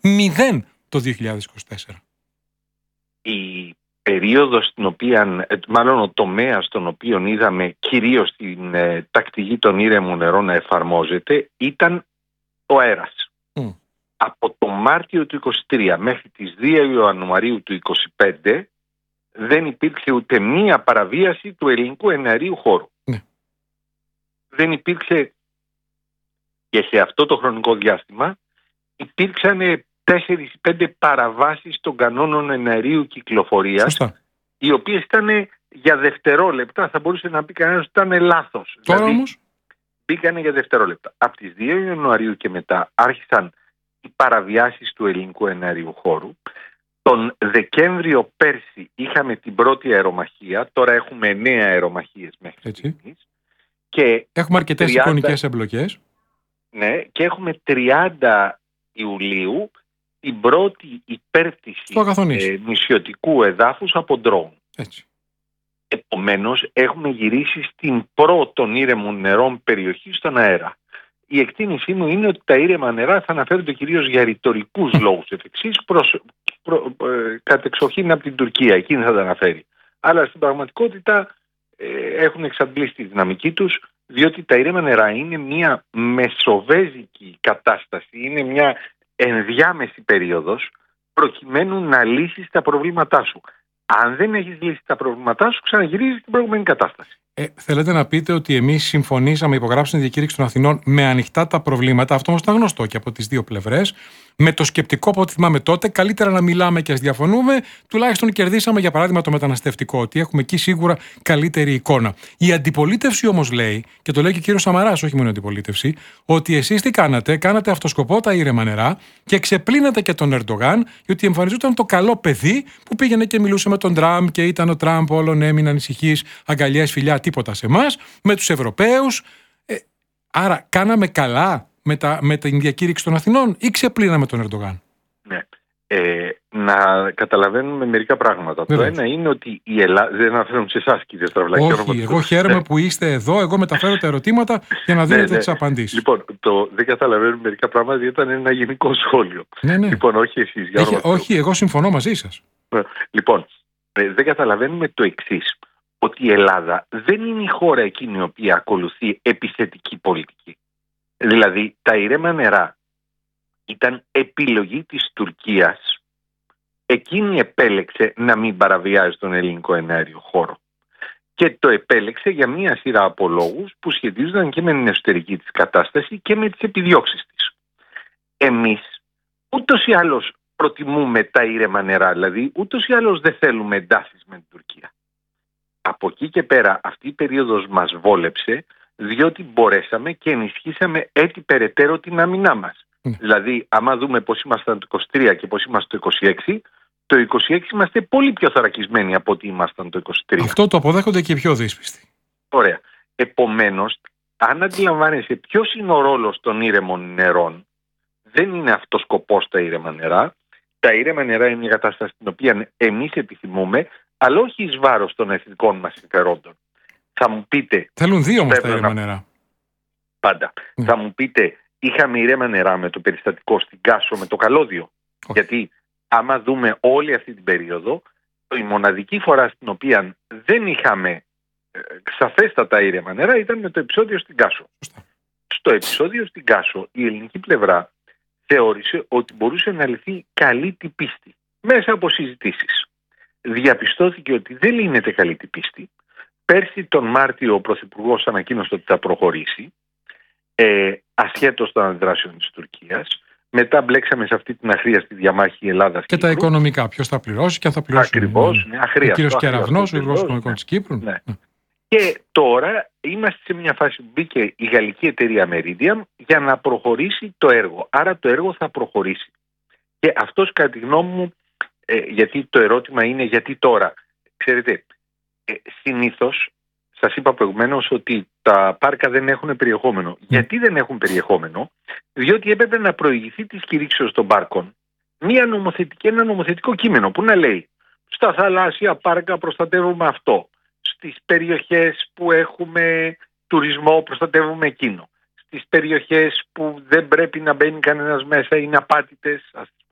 0 το 2024. Η περίοδος στην οποία, μάλλον ο τομέας στον οποίο είδαμε κυρίως την τακτική των ήρεμων νερών να εφαρμόζεται ήταν ο αέρας. Από το Μάρτιο του 2023 μέχρι τις 2 Ιανουαρίου του 2025 δεν υπήρξε ούτε μία παραβίαση του ελληνικού εναερίου χώρου. Δεν υπήρξε, και σε αυτό το χρονικό διάστημα υπήρξαν 4-5 παραβάσεις των κανόνων εναερίου κυκλοφορίας, οι οποίες ήταν για δευτερόλεπτα, θα μπορούσε να πει κανένας ότι ήταν λάθος. Τώρα δηλαδή, όμως μπήκανε για δευτερόλεπτα. Από τις 2 Ιανουαρίου και μετά άρχισαν οι παραβιάσεις του ελληνικού εναερίου χώρου. Τον Δεκέμβριο πέρσι είχαμε την πρώτη αερομαχία, τώρα έχουμε 9 αερομαχίες μέχρι στιγμής. Και έχουμε αρκετές εικονικές εμπλοκές. Ναι, και έχουμε 30 Ιουλίου την πρώτη υπέρπτυση νησιωτικού εδάφους από ντρόουν. Επομένως, έχουμε γυρίσει στην πρώτον ήρεμων νερών περιοχή στον αέρα. Η εκτίμησή μου είναι ότι τα ήρεμα νερά θα αναφέρονται κυρίως για ρητορικούς λόγους εφ' εξής, κατεξοχήν από την Τουρκία, εκείνη θα τα αναφέρει. Αλλά στην πραγματικότητα έχουν εξαντλήσει τη δυναμική τους, διότι τα ήρεμα νερά είναι μια μεσοβέζικη κατάσταση, είναι μια ενδιάμεση περίοδος προκειμένου να λύσεις τα προβλήματά σου. Αν δεν έχεις λύσει τα προβλήματά σου, ξαναγυρίζεις στην προηγούμενη κατάσταση. Θέλετε να πείτε ότι εμείς συμφωνήσαμε, υπογράψαμε τη διακήρυξη των Αθηνών με ανοιχτά τα προβλήματα, αυτό όμως ήταν γνωστό και από τις δύο πλευρές, με το σκεπτικό από ό,τι θυμάμαι τότε, καλύτερα να μιλάμε και ας διαφωνούμε, τουλάχιστον κερδίσαμε για παράδειγμα το μεταναστευτικό, ότι έχουμε εκεί σίγουρα καλύτερη εικόνα. Η αντιπολίτευση όμως λέει, και το λέει και ο κύριος Σαμαράς, όχι μόνο η αντιπολίτευση, ότι εσείς τι κάνατε, κάνατε αυτοσκοπό τα ήρεμα νερά και ξεπλύνατε και τον Ερντογάν, γιατί εμφανιζόταν το καλό παιδί που πήγαινε και μιλούσε με τον Τραμπ και ήταν ο Τραμπ όλων έμεινε ανησυχής, αγκαλιές, φιλιά, τίποτα σε εμάς, με τους Ευρωπαίους. Άρα κάναμε καλά με την διακήρυξη των Αθηνών ή ξεπλύναμε τον Ερντογάν? Ναι. Να καταλαβαίνουμε μερικά πράγματα. Βεβαίως. Το ένα είναι ότι η Ελλάδα. Δεν αναφέρομαι σε εσάς, κύριε Στραβλάκη. Όχι, εγώ χαίρομαι που είστε εδώ. Εγώ μεταφέρω τα ερωτήματα για να δίνετε τις απαντήσεις. Λοιπόν, δεν καταλαβαίνουμε μερικά πράγματα γιατί ήταν ένα γενικό σχόλιο. Ναι. Λοιπόν, όχι εσείς. Όχι, εγώ συμφωνώ μαζί σας. Λοιπόν, δεν καταλαβαίνουμε το εξής. Ότι η Ελλάδα δεν είναι η χώρα εκείνη η οποία ακολουθεί επιθετική πολιτική. Δηλαδή, τα ήρεμα νερά ήταν επιλογή της Τουρκίας. Εκείνη επέλεξε να μην παραβιάζει τον ελληνικό εναέριο χώρο. Και το επέλεξε για μία σειρά από λόγους που σχετίζονταν και με την εσωτερική της κατάσταση και με τις επιδιώξεις της. Εμείς ούτως ή άλλως προτιμούμε τα ήρεμα νερά, δηλαδή ούτως ή άλλως δεν θέλουμε εντάσεις με την Τουρκία. Από εκεί και πέρα αυτή η περίοδος μας βόλεψε, διότι μπορέσαμε και ενισχύσαμε έτσι περαιτέρω την άμυνά μας. Δηλαδή, άμα δούμε πώς ήμασταν το 23 και πώς είμαστε το 26, το 26 είμαστε πολύ πιο θωρακισμένοι από ό,τι ήμασταν το 23. Αυτό το αποδέχονται και οι πιο δύσπιστοι. Ωραία. Επομένως, αν αντιλαμβάνεσαι ποιος είναι ο ρόλος των ήρεμων νερών, δεν είναι αυτός σκοπός τα ήρεμα νερά. Τα ήρεμα νερά είναι μια κατάσταση την οποία εμείς επιθυμούμε, αλλά όχι εις βάρος των εθνικών μας συμφερόντων. Θα μου πείτε. Θέλουν δύο όμως τα ήρεμα νερά. Πάντα. Θα μου πείτε, είχαμε ήρεμα νερά με το περιστατικό στην Κάσο με το καλώδιο. Γιατί άμα δούμε όλη αυτή την περίοδο, η μοναδική φορά στην οποία δεν είχαμε σαφέστατα ήρεμα νερά ήταν με το επεισόδιο στην Κάσο. Στο επεισόδιο στην Κάσο η ελληνική πλευρά θεώρησε ότι μπορούσε να λυθεί καλή την πίστη μέσα από συζητήσεις. Διαπιστώθηκε ότι δεν λύνεται καλή την πίστη. Πέρσι τον Μάρτιο ο Πρωθυπουργός ανακοίνωσε ότι θα προχωρήσει, ασχέτως των αντιδράσεων της Τουρκίας. Μετά μπλέξαμε σε αυτή την αχρίαστη διαμάχη Ελλάδας και τα οικονομικά. Ποιος θα πληρώσει και αν θα πληρώσει. Ακριβώς. Ο κύριος Κεραυνός, ο Υπουργός Οικονομικών της Κύπρου. Ναι. Και τώρα είμαστε σε μια φάση που μπήκε η γαλλική εταιρεία Meridiam για να προχωρήσει το έργο. Άρα το έργο θα προχωρήσει. Και αυτός κατά τη γνώμη μου, γιατί το ερώτημα είναι γιατί τώρα. Ξέρετε, συνήθως, σας είπα προηγουμένως ότι τα πάρκα δεν έχουν περιεχόμενο. Γιατί δεν έχουν περιεχόμενο? Διότι έπρεπε να προηγηθεί της κηρύξεως των πάρκων ένα νομοθετικό κείμενο που να λέει στα θαλάσσια πάρκα προστατεύουμε αυτό, στις περιοχές που έχουμε τουρισμό προστατεύουμε εκείνο, στις περιοχές που δεν πρέπει να μπαίνει κανένας μέσα, είναι απάτητες, ας